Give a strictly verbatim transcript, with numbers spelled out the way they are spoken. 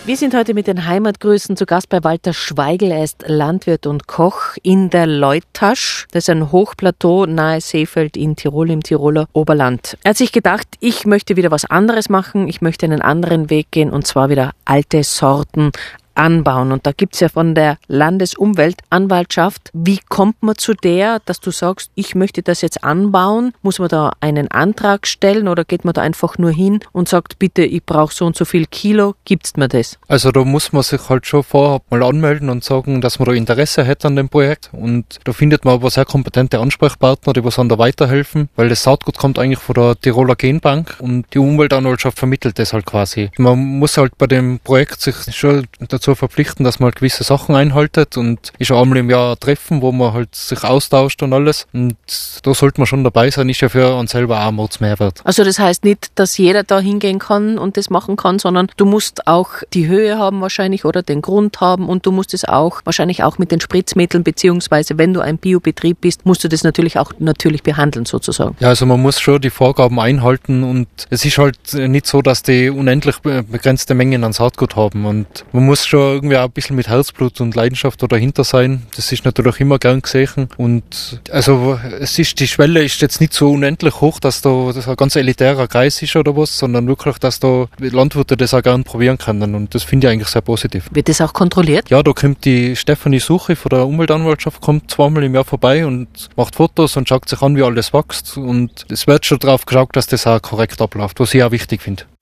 Wir sind heute mit den Heimatgrüßen zu Gast bei Walter Schweigl. Er ist Landwirt und Koch in der Leutasch. Das ist ein Hochplateau nahe Seefeld in Tirol, im Tiroler Oberland. Er hat sich gedacht, ich möchte wieder was anderes machen. Ich möchte einen anderen Weg gehen und zwar wieder alte Sorten anbauen. Und da gibt's ja von der Landesumweltanwaltschaft, wie kommt man zu der, dass du sagst, ich möchte das jetzt anbauen? Muss man da einen Antrag stellen oder geht man da einfach nur hin und sagt, bitte, ich brauche so und so viel Kilo, gibt's mir das? Also da muss man sich halt schon vorab mal anmelden und sagen, dass man da Interesse hat an dem Projekt, und da findet man aber sehr kompetente Ansprechpartner, die was dann da weiterhelfen, weil das Saatgut kommt eigentlich von der Tiroler Genbank und die Umweltanwaltschaft vermittelt das halt quasi. Man muss halt bei dem Projekt sich schon dazu verpflichten, dass man halt gewisse Sachen einhaltet, und ist ja einmal im Jahr ein Treffen, wo man halt sich austauscht und alles, und da sollte man schon dabei sein, ist ja für uns selber auch ein Mordsmehrwert. Also das heißt nicht, dass jeder da hingehen kann und das machen kann, sondern du musst auch die Höhe haben wahrscheinlich oder den Grund haben, und du musst es auch wahrscheinlich auch mit den Spritzmitteln, beziehungsweise wenn du ein Biobetrieb bist, musst du das natürlich auch natürlich behandeln sozusagen. Ja, also man muss schon die Vorgaben einhalten, und es ist halt nicht so, dass die unendlich begrenzte Mengen an Saatgut haben, und man muss schon irgendwie auch ein bisschen mit Herzblut und Leidenschaft dahinter sein. Das ist natürlich immer gern gesehen, und also es ist, die Schwelle ist jetzt nicht so unendlich hoch, dass da das ein ganz elitärer Kreis ist oder was, sondern wirklich, dass da Landwirte das auch gern probieren können, und das finde ich eigentlich sehr positiv. Wird das auch kontrolliert? Ja, da kommt die Stefanie Suche von der Umweltanwaltschaft, kommt zweimal im Jahr vorbei und macht Fotos und schaut sich an, wie alles wächst, und es wird schon darauf geschaut, dass das auch korrekt abläuft, was ich auch wichtig finde.